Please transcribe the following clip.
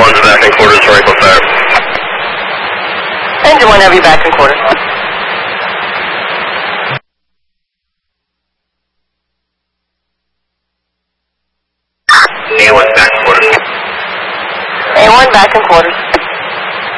1's back in quarters for April Fire. Engine 1 Heavy back in quarters. A1's back in quarters. A1 back in quarters.